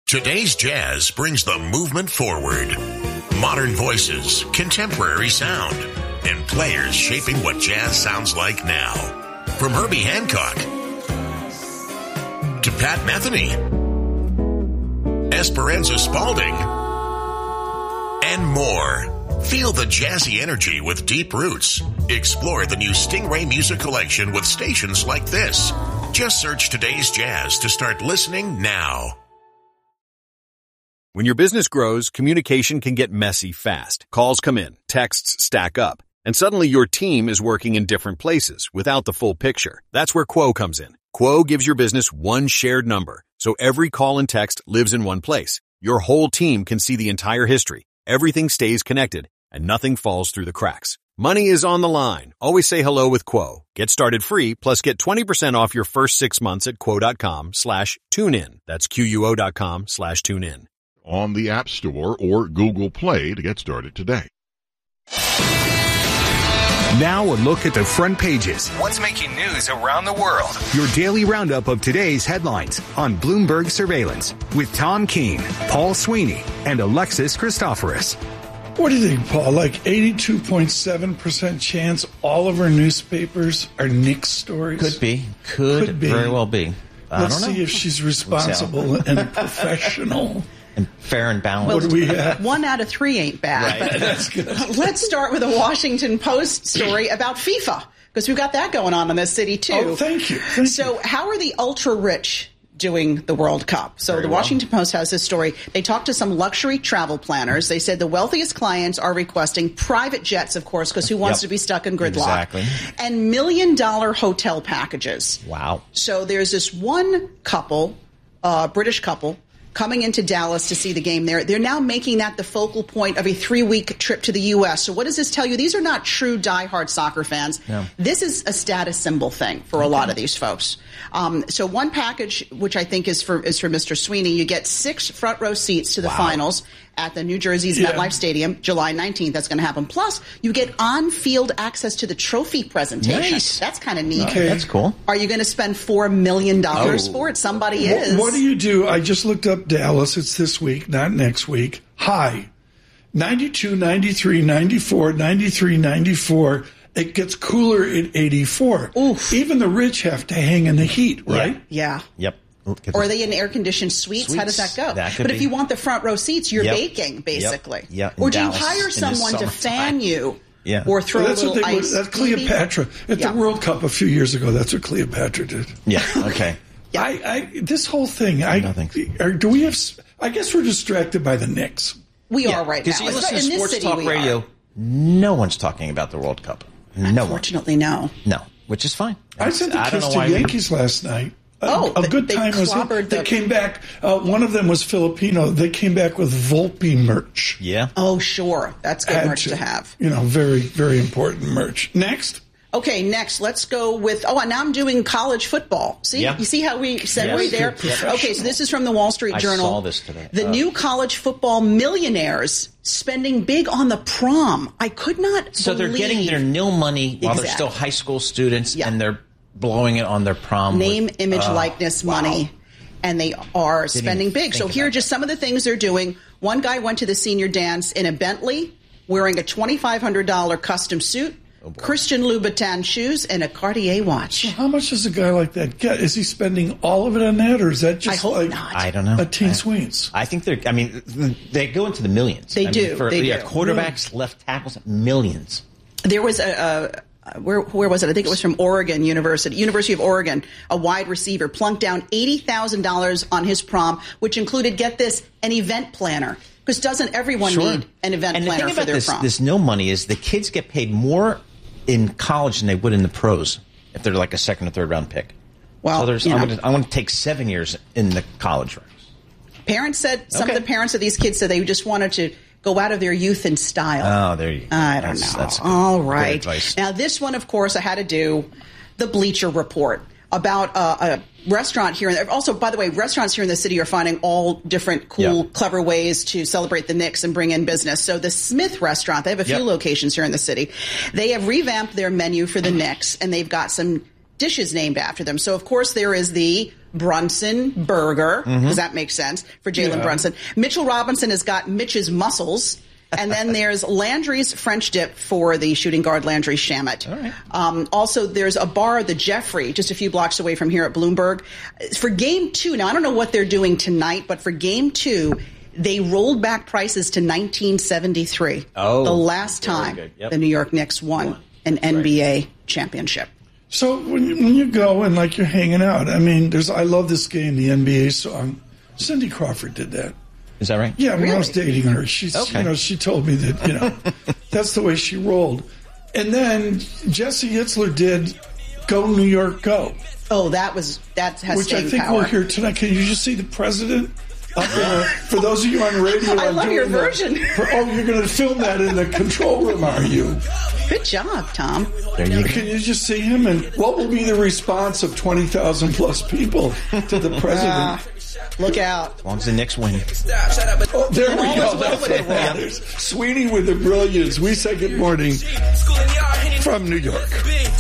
Today's Jazz brings the movement forward. Modern voices, contemporary sound, and players shaping what jazz sounds like now. From Herbie Hancock to Pat Metheny, Esperanza Spalding, and more. Feel the jazzy energy with deep roots. Explore the new Stingray Music Collection with stations like this. Just search Today's Jazz to start listening now. When your business grows, communication can get messy fast. Calls come in, texts stack up, and suddenly your team is working in different places without the full picture. That's where Quo comes in. Quo gives your business one shared number, so every call and text lives in one place. Your whole team can see the entire history. Everything stays connected, and nothing falls through the cracks. Money is on the line. Always say hello with Quo. Get started free, plus get 20% off your first 6 months at quo.com/tunein. That's QUO.com/tunein. On the App Store or Google Play to get started today. Now a look at the front pages. What's making news around the world? Your daily roundup of today's headlines on Bloomberg Surveillance with Tom Keene, Paul Sweeney, and Alexis Christoforous. What do you think, Paul? Like 82.7% chance all of our newspapers are Knicks stories? Could be. Could very well be. Let's see if she's responsible and professional. And fair and balanced. What do we have? 1 out of 3 ain't bad. Right. But that's good. Let's start with a Washington Post story about FIFA, because we've got that going on in this city, too. Oh, thank you. So how are the ultra-rich doing the World Cup? So the Washington Post has this story. They talked to some luxury travel planners. They said the wealthiest clients are requesting private jets, of course, because who wants to be stuck in gridlock? Exactly. And $1 million hotel packages. Wow. So there's this one couple, British couple, coming into Dallas to see the game there. They're now making that the focal point of a 3-week trip to the U.S. So what does this tell you? These are not true diehard soccer fans. No. This is a status symbol thing for a lot of these folks. So one package, which I think is for Mr. Sweeney, you get 6 front row seats to the finals at the New Jersey's MetLife Stadium, July 19th. That's going to happen. Plus, you get on-field access to the trophy presentation. Nice. That's kind of neat. Okay. That's cool. Are you going to spend $4 million for it? Somebody is. What do you do? I just looked up Dallas. It's this week, not next week. High. 92, 93, 94, 93, 94. It gets cooler at 84. Oof. Even the rich have to hang in the heat, right? Yeah. Yep. Or are they in air-conditioned suites? How does that go? But if you want the front row seats, you're baking, basically. Yep. Or do you hire someone to fan you? Yeah. Or throw a little ice? That's Cleopatra. At the World Cup a few years ago, that's what Cleopatra did. Yeah, okay. This whole thing, do we have, I guess we're distracted by the Knicks. We are right now. Because you listen to sports talk radio, no one's talking about the World Cup. Unfortunately, no. No, which is fine. I sent a kiss to Yankees last night. A good time was it. They came back. One of them was Filipino. They came back with Volpe merch. Yeah. Oh, sure. That's good merch to have. Very, very important merch. Next. Okay, next, let's go with, and now I'm doing college football. See? You see how we segue there? Okay, so this is from the Wall Street Journal. I saw this today. The new college football millionaires spending big on the prom. I could not So they're getting their nil money while they're still high school students, and they're blowing it on their prom. Name, image, likeness, money. And they are spending big. So here are just some of the things they're doing. One guy went to the senior dance in a Bentley wearing a $2,500 custom suit. Christian Louboutin shoes, and a Cartier watch. So how much does a guy like that get? Is he spending all of it on that, or is that just not. I don't know. A Teen Sweens? I think they go into the millions. They do. For quarterbacks, left tackles, millions. There was where was it? I think it was from University of Oregon. A wide receiver plunked down $80,000 on his prom, which included, get this, an event planner. Because doesn't everyone need an event planner for their prom? This no money is the kids get paid more in college than they would in the pros if they're like a second or third round pick. Well, so I want to take 7 years in the college ranks. Parents said some of the parents of these kids said they just wanted to go out of their youth in style. Oh, there you go. I don't know. That's all right. Good advice. Now, this one, of course, I had to do the Bleacher Report about a restaurant here. And also, by the way, restaurants here in the city are finding all different cool, clever ways to celebrate the Knicks and bring in business. So the Smith restaurant, they have a few locations here in the city. They have revamped their menu for the Knicks, and they've got some dishes named after them. So, of course, there is the Brunson burger, because that makes sense for Jalen Brunson. Mitchell Robinson has got Mitch's muscles. And then there's Landry's French dip for the shooting guard Landry Shamet. All right. Also, there's a bar, the Jeffrey, just a few blocks away from here at Bloomberg. For Game 2, now I don't know what they're doing tonight, but for Game 2, they rolled back prices to 1973. Oh, the last time the New York Knicks won an NBA championship. So when you go and like you're hanging out, I mean, I love this game, the NBA song. Cindy Crawford did that. Is that right? Yeah, when I was dating her, she told me that, that's the way she rolled. And then Jesse Itzler did Go New York Go. Oh, that has which staying I think power. we'll hear tonight. Can you just see the president up in for those of you on radio? I love your version. You're going to film that in the control room, are you? Good job, Tom. There you go. Can you just see him? And what will be the response of 20,000 plus people to the president? Look out. As long as the Knicks win. Oh, there we go. That's it. Sweeney with the brilliance. We say good morning from New York.